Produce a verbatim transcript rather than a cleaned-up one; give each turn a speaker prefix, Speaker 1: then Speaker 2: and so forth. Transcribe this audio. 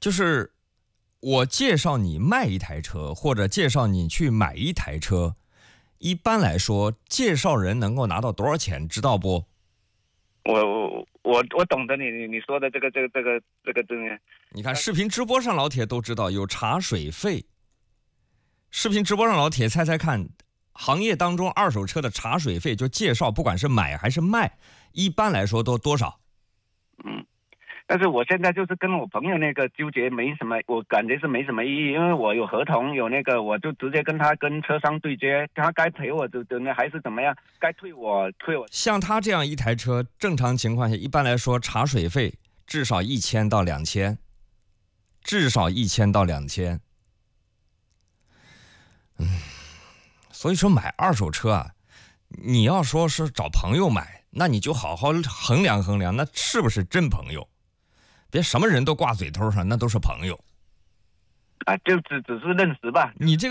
Speaker 1: 就是我介绍你卖一台车，或者介绍你去买一台车，一般来说，介绍人能够拿到多少钱，知道不？
Speaker 2: 我我我我懂得你你你说的这个这个这个这个这个。
Speaker 1: 你看视频直播上老铁都知道有茶水费。视频直播上老铁猜猜看，行业当中二手车的茶水费，就介绍不管是买还是卖，一般来说都多少？
Speaker 2: 嗯。但是我现在就是跟我朋友那个纠结没什么，我感觉是没什么意义，因为我有合同有那个，我就直接跟他跟车商对接，他该赔我就真的还是怎么样，该退我退我。
Speaker 1: 像他这样一台车，正常情况下一般来说茶水费至少一千到两千，至少一千到两千。嗯，所以说买二手车啊，你要说是找朋友买，那你就好好衡量衡量，那是不是真朋友？别什么人都挂嘴头上，那都是朋友
Speaker 2: 啊，就只只是认识吧。
Speaker 1: 你这个。